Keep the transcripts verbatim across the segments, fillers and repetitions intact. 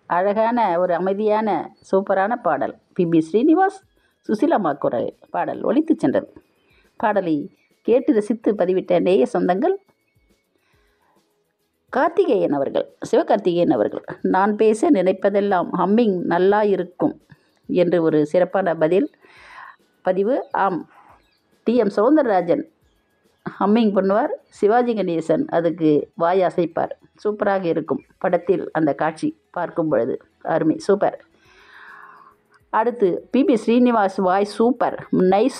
அழகான ஒரு அமைதியான சூப்பரான பாடல். பிபி ஸ்ரீனிவாஸ், சுசீலாம்மா குரல் பாடல் ஒலித்து சென்றது. பாடலை கேட்டு ரசித்து பதிவிட்ட நேய சொந்தங்கள் கார்த்திகேயன் அவர்கள், சிவகார்த்திகேயன் அவர்கள், நான் பேச நினைப்பதெல்லாம் ஹம்மிங் நல்லா இருக்கும் என்று ஒரு சிறப்பான பதில் பதிவு. ஆம், டி எம் சௌந்தரராஜன் ஹம்மிங் பண்ணுவார், சிவாஜி கணேசன் அதுக்கு வாய் அசைப்பார். சூப்பராக இருக்கும் படத்தில் அந்த காட்சி பார்க்கும் பொழுது. அருமை, சூப்பர். அடுத்து பிபி ஸ்ரீனிவாஸ் வாய் சூப்பர், நைஸ்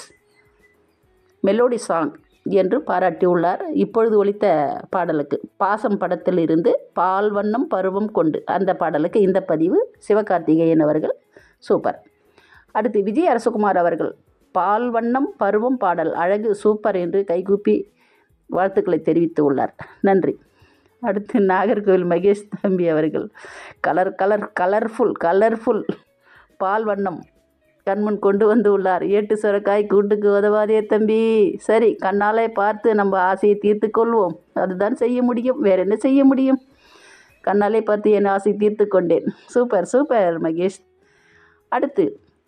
மெலோடி சாங் என்று பாராட்டியுள்ளார். இப்பொழுது ஒலித்த பாடலுக்கு பாசம் படத்தில் இருந்து பால் வண்ணம் பருவம் கொண்டு அந்த பாடலுக்கு இந்த பதிவு சிவகார்த்திகேயன் அவர்கள் சூப்பர். அடுத்து விஜய் அரசகுமார் அவர்கள் பால் வண்ணம் பருவம் பாடல் அழகு சூப்பர் என்று கைகூப்பி வாழ்த்துக்களை தெரிவித்து உள்ளார். நன்றி. அடுத்து நாகர்கோவில் மகேஷ் தம்பி அவர்கள் கலர் கலர் கலர்ஃபுல் கலர்ஃபுல் பால் வண்ணம் கண்முன் கொண்டு வந்து உள்ளார். ஏட்டு சுரக்காய் கூட்டுக்கு உதவாதே தம்பி. சரி, கண்ணாலே பார்த்து நம்ம ஆசையை தீர்த்து கொள்வோம். அதுதான் செய்ய முடியும், வேற என்ன செய்ய முடியும்? கண்ணாலே பார்த்து என் ஆசை தீர்த்து கொண்டேன். Super super Mahesh. அடுத்து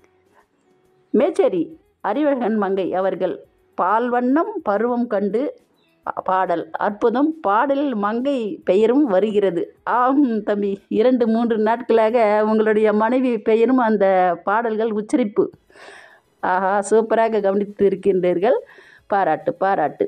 மேச்சேரி அறிவழகன் மங்கை அவர்கள் பால் வண்ணம் பருவம் கண்டு பாடல் அற்புதம். பாடலில் மங்கை பெயரும் வருகிறது. ஆம் தம்பி, இரண்டு மூன்று நாட்களாக உங்களுடைய மனைவி பெயரும் அந்த பாடல்கள் உச்சரிப்பு. ஆஹா, சூப்பராக கவனித்து இருக்கின்றீர்கள். பாராட்டு பாராட்டு.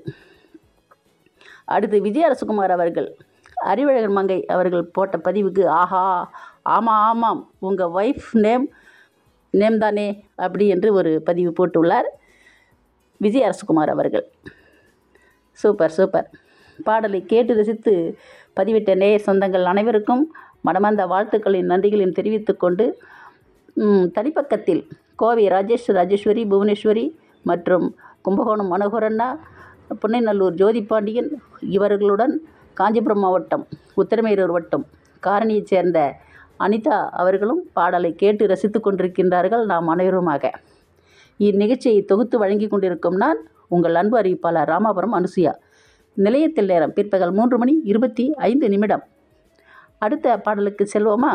அடுத்து விஜய் அரசகுமார் அவர்கள் அறிவழகன் மங்கை அவர்கள் போட்ட பதிவுக்கு ஆஹா, ஆமாம் ஆமாம் உங்கள் ஒய்ஃப் நேம் நேம் தானே அப்படி என்று ஒரு பதிவு போட்டுள்ளார் விஜய் அரசகுமார் அவர்கள். Super super. பாடலை கேட்டு ரசித்து பதிவிட்ட நேயர் சொந்தங்கள் அனைவருக்கும் மனமார்ந்த வாழ்த்துக்களின் நன்றிகளையும் தெரிவித்து கொண்டு தனிப்பக்கத்தில் கோவை ராஜேஷ் ராஜேஸ்வரி புவனேஸ்வரி மற்றும் கும்பகோணம் மனோகரண்ணா, புன்னைநல்லூர் ஜோதி பாண்டியன் இவர்களுடன் காஞ்சிபுரம் மாவட்டம் உத்திரமேரூர் வட்டம் காரணியைச் சேர்ந்த அனிதா அவர்களும் பாடலை கேட்டு ரசித்து கொண்டிருக்கின்றார்கள். நாம் அனைவருமாக இந்நிகழ்ச்சியை தொகுத்து வழங்கி கொண்டிருக்கும் நான் உங்கள் அன்பு அறிவிப்பாளர் ராமாபுரம் அனுசுயா. நிலையத்தில் நேரம் பிற்பகல் மூன்று மணி இருபத்தி ஐந்து நிமிடம். அடுத்த பாடலுக்கு செல்வோமா?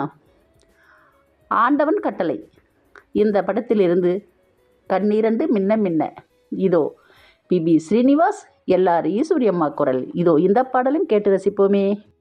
ஆண்டவன் கட்டளை இந்த படத்திலிருந்து கண்ணீரண்டு மின்ன மின்ன. இதோ பிபி ஸ்ரீனிவாஸ், எல்ஆர் ஈஸ்வரி அம்மா குரல். இதோ இந்த பாடலும் கேட்டு ரசிப்போமே.